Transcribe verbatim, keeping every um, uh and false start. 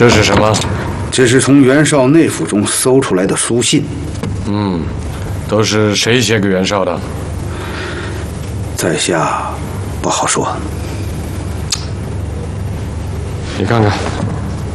这是什么？ 这是从袁绍内府中搜出来的书信。 嗯，都是谁写给袁绍的？ 在下不好说。 你看看。